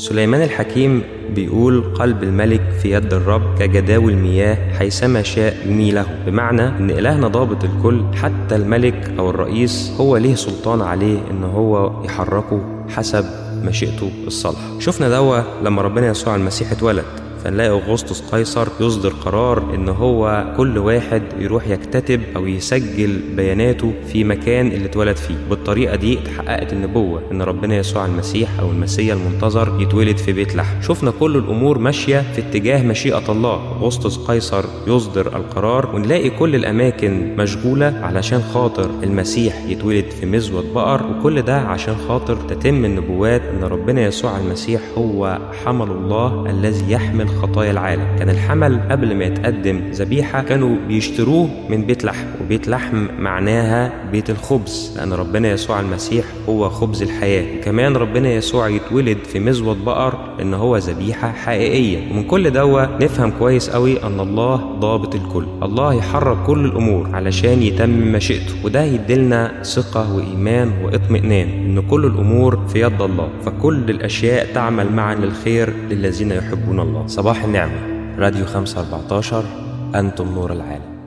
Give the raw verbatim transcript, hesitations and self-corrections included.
سليمان الحكيم بيقول: قلب الملك في يد الرب كجداول المياه حيثما شاء يميله، بمعنى ان إلهنا ضابط الكل، حتى الملك او الرئيس هو ليه سلطان عليه ان هو يحركه حسب مشيئته الصالحة. شفنا دوا لما ربنا يسوع المسيح اتولد، فنلاقي أغسطس قيصر يصدر قرار ان هو كل واحد يروح يكتتب او يسجل بياناته في مكان اللي اتولد فيه. بالطريقة دي اتحققت النبوة ان ربنا يسوع المسيح او المسيح المنتظر يتولد في بيت لحم. شفنا كل الامور ماشية في اتجاه مشيئة الله. أغسطس قيصر يصدر القرار ونلاقي كل الاماكن مشغولة علشان خاطر المسيح يتولد في مزود بقر، وكل ده عشان خاطر تتم النبوات ان ربنا يسوع المسيح هو حمل الله الذي يحمل خطايا العالم. كان الحمل قبل ما يتقدم ذبيحة كانوا بيشتروه من بيت لحم، وبيت لحم معناها بيت الخبز، لأن ربنا يسوع المسيح هو خبز الحياة. كمان ربنا يسوع يتولد في مزود بقر إن هو ذبيحة حقيقية. ومن كل دوا نفهم كويس قوي أن الله ضابط الكل، الله يحرك كل الأمور علشان يتم مشيئته، وده يدلنا ثقة وإيمان واطمئنان إن كل الأمور في يد الله، فكل الأشياء تعمل معا للخير للذين يحبون الله. صباح النعمة. راديو خمسة أربعتاشر، أنتم نور العالم.